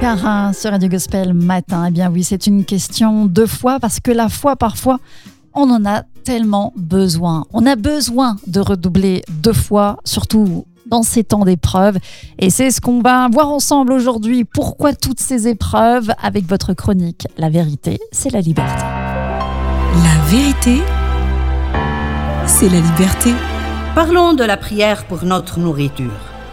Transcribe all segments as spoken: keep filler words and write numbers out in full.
Cara sur Radio Gospel Matin. Eh bien oui, c'est une question de foi parce que la foi, parfois, on en a tellement besoin. On a besoin de redoubler de foi, surtout dans ces temps d'épreuves. Et c'est ce qu'on va voir ensemble aujourd'hui. Pourquoi toutes ces épreuves avec votre chronique La vérité, c'est la liberté. La vérité, c'est la liberté. Parlons de la prière pour notre nourriture.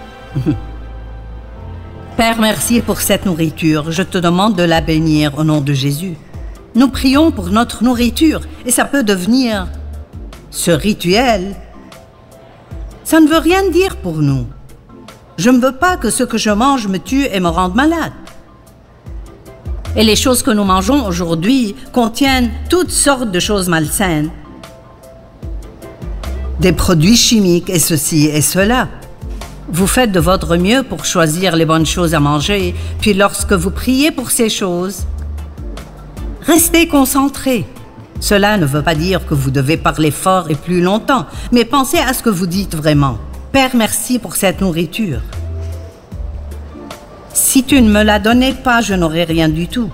Père, merci pour cette nourriture. Je te demande de la bénir au nom de Jésus. Nous prions pour notre nourriture et ça peut devenir ce rituel. Ça ne veut rien dire pour nous. Je ne veux pas que ce que je mange me tue et me rende malade. Et les choses que nous mangeons aujourd'hui contiennent toutes sortes de choses malsaines. Des produits chimiques et ceci et cela. Vous faites de votre mieux pour choisir les bonnes choses à manger, puis lorsque vous priez pour ces choses, restez concentrés. Cela ne veut pas dire que vous devez parler fort et plus longtemps, mais pensez à ce que vous dites vraiment. Père, merci pour cette nourriture. Si tu ne me la donnais pas, je n'aurais rien du tout.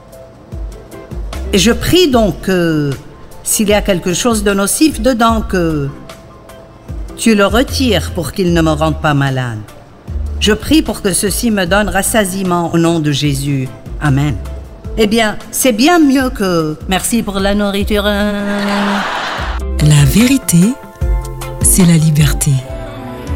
Et je prie donc que, s'il y a quelque chose de nocif dedans, que tu le retires pour qu'il ne me rende pas malade. Je prie pour que ceci me donne rassasiement au nom de Jésus. Amen. Eh bien, c'est bien mieux que merci pour la nourriture. La vérité, c'est la liberté.